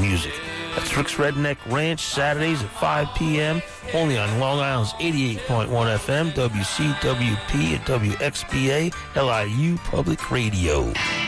music. That's Rick's Redneck Ranch, Saturdays at 5 p.m., only on Long Island's 88.1 FM, WCWP and WXBA, LIU Public Radio.